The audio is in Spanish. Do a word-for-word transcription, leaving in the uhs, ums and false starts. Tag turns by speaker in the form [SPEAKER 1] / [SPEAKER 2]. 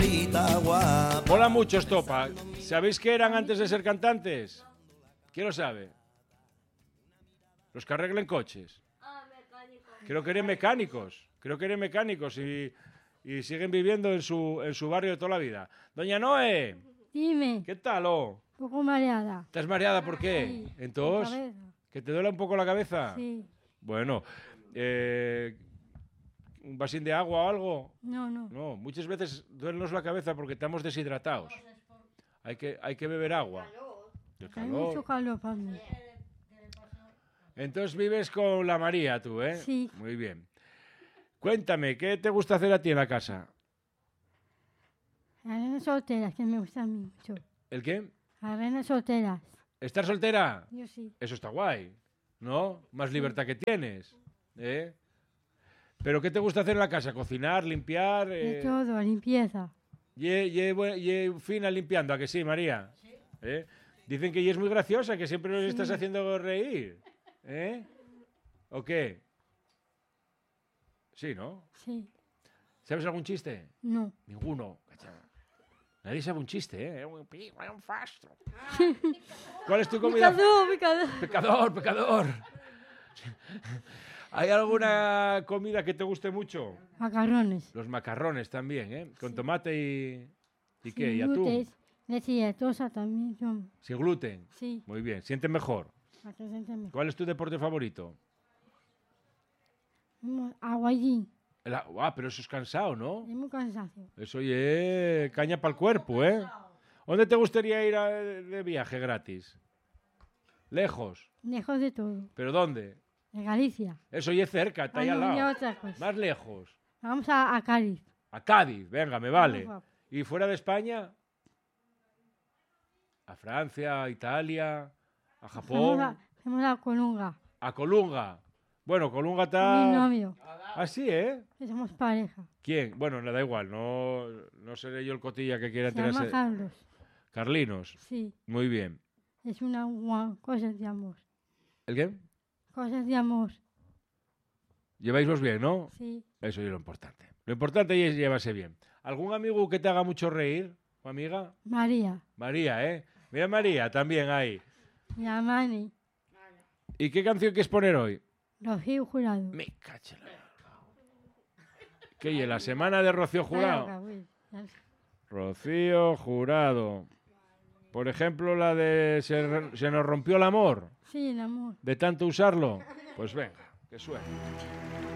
[SPEAKER 1] señorita guapa.
[SPEAKER 2] Mola mucho Estopa. ¿Sabéis qué eran antes de ser cantantes? ¿Quién lo sabe? Los que arreglen coches. Creo que eran mecánicos. Creo que eran mecánicos y, y siguen viviendo en su, en su barrio de toda la vida. Doña Noé.
[SPEAKER 3] Dime.
[SPEAKER 2] ¿Qué tal, oh?
[SPEAKER 3] Un poco mareada.
[SPEAKER 2] ¿Estás mareada por qué?
[SPEAKER 3] Sí,
[SPEAKER 2] ¿Entonces?
[SPEAKER 3] cabeza.
[SPEAKER 2] ¿Que te duele un poco la cabeza?
[SPEAKER 3] Sí.
[SPEAKER 2] Bueno, eh, ¿un vasín de agua o algo?
[SPEAKER 3] No, no.
[SPEAKER 2] No, muchas veces duelenos la cabeza porque estamos deshidratados. Hay que, hay que beber agua. El
[SPEAKER 3] Hay mucho
[SPEAKER 2] calor.
[SPEAKER 3] calor para mí.
[SPEAKER 2] Entonces vives con la María tú, ¿eh?
[SPEAKER 3] Sí.
[SPEAKER 2] Muy bien. Cuéntame, ¿qué te gusta hacer a ti en la casa?
[SPEAKER 3] Las renas solteras, que me gustan a mí mucho.
[SPEAKER 2] ¿El qué?
[SPEAKER 3] Las renas solteras.
[SPEAKER 2] ¿Estar soltera?
[SPEAKER 3] Yo sí.
[SPEAKER 2] Eso está guay, ¿no? Más libertad que tienes, ¿eh? ¿Pero qué te gusta hacer en la casa? ¿Cocinar, limpiar?
[SPEAKER 3] De
[SPEAKER 2] Eh...
[SPEAKER 3] todo, limpieza.
[SPEAKER 2] Ye, ye, bue- ye fina limpiando, ¿a que sí, María? Sí. ¿Eh? Dicen que ella es muy graciosa, que siempre nos
[SPEAKER 3] Sí.
[SPEAKER 2] estás haciendo reír. ¿Eh? ¿O qué? Sí, ¿no?
[SPEAKER 3] Sí.
[SPEAKER 2] ¿Sabes algún chiste?
[SPEAKER 3] No.
[SPEAKER 2] Ninguno. Cacha. Nadie sabe un chiste, ¿eh? Es un pico, es un fastro. ¿Cuál es tu comida?
[SPEAKER 3] Pecador, pecador.
[SPEAKER 2] Pecador, pecador. ¿Hay alguna comida que te guste mucho?
[SPEAKER 3] Macarrones.
[SPEAKER 2] Los macarrones también, ¿eh? Con tomate y... ¿Y qué?
[SPEAKER 3] Sin
[SPEAKER 2] ¿Y atún?
[SPEAKER 3] gluten. Leche dietosa también son.
[SPEAKER 2] Sin gluten.
[SPEAKER 3] Sí.
[SPEAKER 2] Muy bien. ¿Sientes mejor?
[SPEAKER 3] Para que se sienta mejor.
[SPEAKER 2] ¿Cuál es tu deporte favorito?
[SPEAKER 3] Hemos- Aguayín.
[SPEAKER 2] El a- ah, pero eso es cansado, ¿no?
[SPEAKER 3] Es muy cansancio.
[SPEAKER 2] Eso es caña para el cuerpo, ¿eh? ¿Dónde te gustaría ir a- de viaje gratis? Lejos.
[SPEAKER 3] Lejos de todo.
[SPEAKER 2] ¿Pero dónde?
[SPEAKER 3] De Galicia.
[SPEAKER 2] Eso ya es cerca, está ahí
[SPEAKER 3] Ah,
[SPEAKER 2] al
[SPEAKER 3] no, ya
[SPEAKER 2] lado.
[SPEAKER 3] otra cosa.
[SPEAKER 2] Más lejos.
[SPEAKER 3] Vamos a, a Cádiz.
[SPEAKER 2] A Cádiz, venga, me vale.
[SPEAKER 3] Vamos
[SPEAKER 2] ¿Y fuera de España? A Francia, a Italia, a
[SPEAKER 3] Vamos
[SPEAKER 2] Japón,
[SPEAKER 3] a, vamos a Colunga.
[SPEAKER 2] a Colunga. Bueno, Colunga
[SPEAKER 3] Con mi
[SPEAKER 2] está...
[SPEAKER 3] novio.
[SPEAKER 2] Ah, sí, ¿eh?
[SPEAKER 3] Que somos pareja.
[SPEAKER 2] ¿Quién? Bueno, le da igual, no, no seré yo el cotilla que quiera
[SPEAKER 3] Se llama
[SPEAKER 2] tenerse...
[SPEAKER 3] Carlos.
[SPEAKER 2] Carlinos,
[SPEAKER 3] Sí.
[SPEAKER 2] muy bien.
[SPEAKER 3] Es una gua- cosas de amor.
[SPEAKER 2] ¿El qué?
[SPEAKER 3] Cosas de amor.
[SPEAKER 2] Lleváislos bien, ¿no?
[SPEAKER 3] Sí.
[SPEAKER 2] Eso es lo importante. Lo importante es llevarse bien. ¿Algún amigo que te haga mucho reír o amiga?
[SPEAKER 3] María.
[SPEAKER 2] María, ¿eh? Mira María, también ahí.
[SPEAKER 3] Y a Mani.
[SPEAKER 2] ¿Y qué canción quieres poner hoy?
[SPEAKER 3] Rocío Jurado.
[SPEAKER 2] Me cacho en la... ¿Qué? ¿Y en la semana de Rocío Jurado?
[SPEAKER 3] Venga, güey. Ya-
[SPEAKER 2] Rocío Jurado. Por ejemplo, la de se, se nos rompió el amor,
[SPEAKER 3] Sí, el amor.
[SPEAKER 2] de tanto usarlo. Pues venga, que suene.